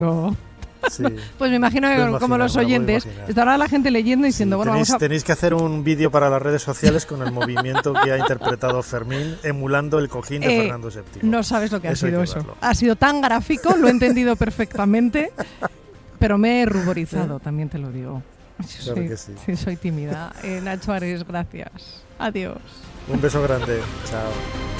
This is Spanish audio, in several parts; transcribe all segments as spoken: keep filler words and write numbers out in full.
Oh. Sí. Pues me imagino que Lo como los oyentes, estará la gente leyendo y diciendo, sí, bueno, tenéis, vamos a... tenéis que hacer un vídeo para las redes sociales con el movimiento que ha interpretado Fermín, emulando el cojín de eh, Fernando séptimo. No sabes lo que eso ha sido que eso. verlo. Ha sido tan gráfico, lo he entendido perfectamente, pero me he ruborizado, también te lo digo. Yo Claro soy, que sí. sí, soy tímida. Eh, Nacho Ares, gracias. Adiós. Un beso grande. Chao.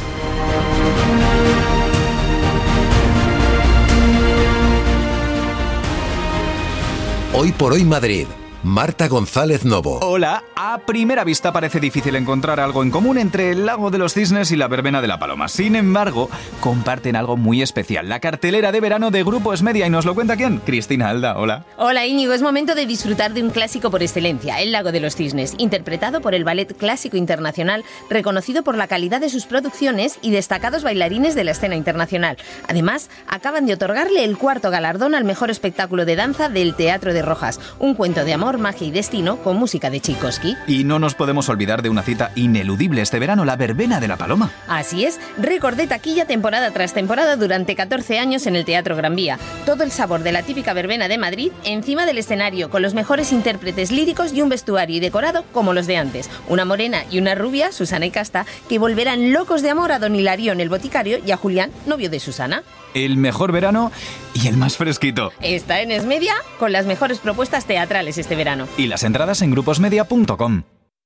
Hoy por hoy Madrid. Marta González Novo. Hola, a primera vista parece difícil encontrar algo en común entre el Lago de los Cisnes y la Verbena de la Paloma. Sin embargo, comparten algo muy especial, la cartelera de verano de Grupo Esmedia. ¿Y nos lo cuenta quién? Cristina Alda, hola. Hola Íñigo, es momento de disfrutar de un clásico por excelencia, El Lago de los Cisnes, interpretado por el Ballet Clásico Internacional, reconocido por la calidad de sus producciones y destacados bailarines de la escena internacional. Además, acaban de otorgarle el cuarto galardón al mejor espectáculo de danza del Teatro de Rojas, un cuento de amor, magia y destino con música de Tchaikovsky. Y no nos podemos olvidar de una cita ineludible este verano, la Verbena de la Paloma. Así es, récord de taquilla temporada tras temporada durante catorce años en el Teatro Gran Vía. Todo el sabor de la típica verbena de Madrid encima del escenario, con los mejores intérpretes líricos y un vestuario y decorado como los de antes. Una morena y una rubia, Susana y Casta, que volverán locos de amor a don Hilarión el boticario y a Julián, novio de Susana. El mejor verano y el más fresquito. Está en Esmedia con las mejores propuestas teatrales este verano. Y las entradas en gruposmedia punto com.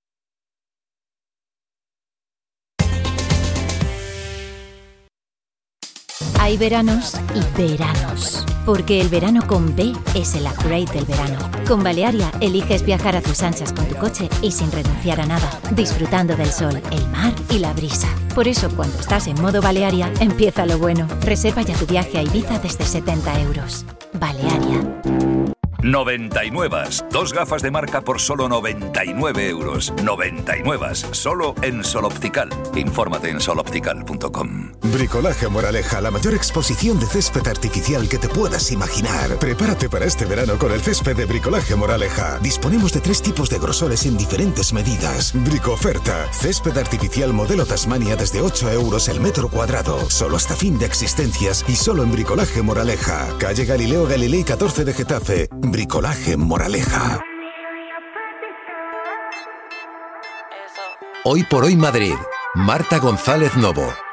Hay veranos y veranos, porque el verano con B es el upgrade del verano. Con Balearia eliges viajar a tus anchas con tu coche y sin renunciar a nada, disfrutando del sol, el mar y la brisa. Por eso, cuando estás en modo Balearia, empieza lo bueno. Reserva ya tu viaje a Ibiza desde setenta euros. Balearia. noventa y nueve. Dos gafas de marca por solo noventa y nueve euros. noventa y nueve. Solo en Sol Optical. Infórmate en sol optical punto com. Bricolaje Moraleja, la mayor exposición de césped artificial que te puedas imaginar. Prepárate para este verano con el césped de Bricolaje Moraleja. Disponemos de tres tipos de grosores en diferentes medidas. Bricoferta. Césped artificial modelo Tasmania desde ocho euros el metro cuadrado. Solo hasta fin de existencias y solo en Bricolaje Moraleja. Calle Galileo Galilei catorce de Getafe. Bricolaje Moraleja. Hoy por hoy Madrid. Marta González Novo.